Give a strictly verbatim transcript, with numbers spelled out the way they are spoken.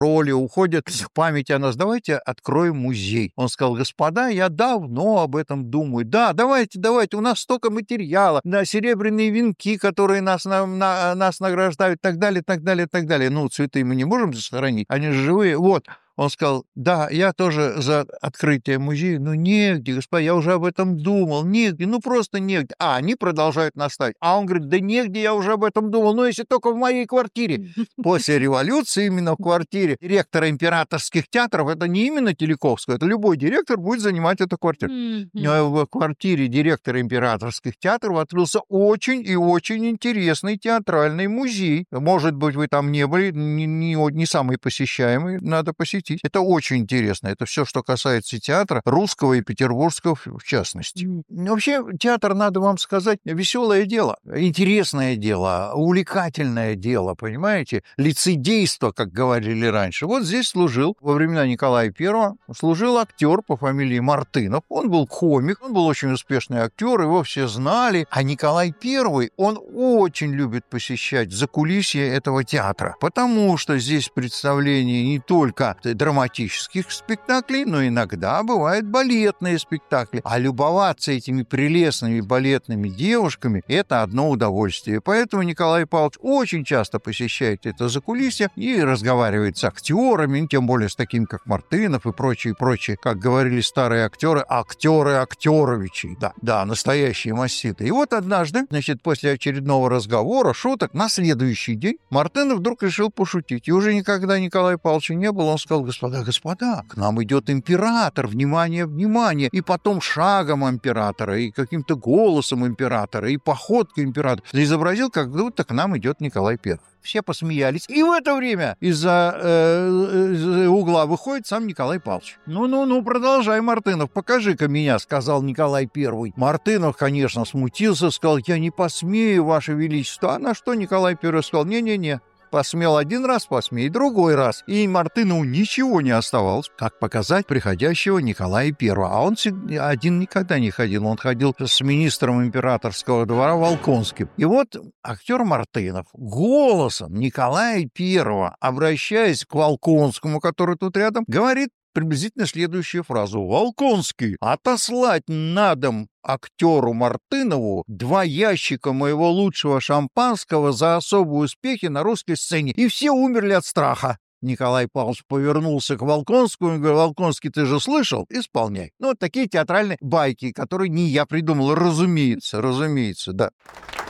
роли уходят в память о нас. Давайте откроем музей. Он сказал: господа, я давно об этом думаю. Да, давайте, давайте, у нас столько материала, да, серебряные венки, которые нас, на, на, нас награждают, так далее, так далее, так далее. Ну, цветы мы не можем сохранить, они же живые. Вот. Он сказал: да, я тоже за открытие музея. Ну, негде, господа, я уже об этом думал. Негде, ну, просто негде. А они продолжают настаивать. А он говорит: да негде, я уже об этом думал, но если только в моей квартире. После революции именно в квартире директора императорских театров, это не именно Теляковского, это любой директор будет занимать эту квартиру. В квартире директора императорских театров открылся очень и очень интересный театральный музей. Может быть, вы там не были, не, не, не самый посещаемый, надо посетить. Это очень интересно. Это все, что касается театра, русского и петербургского в частности. Вообще, театр, надо вам сказать, веселое дело, интересное дело, увлекательное дело, понимаете? Лицедейство, как говорили раньше. Вот здесь служил во времена Николая Первого, служил актер по фамилии Мартынов. Он был комик, он был очень успешный актер, его все знали. А Николай Первый, он очень любит посещать закулисье этого театра, потому что здесь представление не только драматических спектаклей, но иногда бывают балетные спектакли. А любоваться этими прелестными балетными девушками – это одно удовольствие. Поэтому Николай Павлович очень часто посещает это закулисье и разговаривает с актерами, тем более с такими, как Мартынов и прочие, прочие, как говорили старые актеры, актеры Актеровичи. Да, да, настоящие масситы. И вот однажды, значит, после очередного разговора, шуток, на следующий день Мартынов вдруг решил пошутить. И уже никогда Николая Павловича не было. Он сказал: господа, господа, к нам идет император, внимание, внимание. И потом шагом императора, и каким-то голосом императора, и походкой императора изобразил, как будто к нам идет Николай Первый. Все посмеялись. И в это время из-за э, из угла выходит сам Николай Павлович. «Ну-ну-ну, продолжай, Мартынов, покажи-ка меня», — сказал Николай Первый. Мартынов, конечно, смутился, сказал: я не посмею, Ваше Величество. А на что Николай Первый сказал: не-не-не. Посмел один раз, посмей другой раз. И Мартынову ничего не оставалось, как показать приходящего Николая Первого. А он один никогда не ходил. Он ходил с министром императорского двора Волконским. И вот актер Мартынов голосом Николая Первого, обращаясь к Волконскому, который тут рядом, говорит приблизительно следующую фразу: «Волконский, отослать на дом актеру Мартынову два ящика моего лучшего шампанского за особые успехи на русской сцене». И все умерли от страха. Николай Павлович повернулся к Волконскому и говорит: Волконский, ты же слышал? Исполняй. Ну, вот такие театральные байки, которые не я придумал, разумеется, разумеется, да.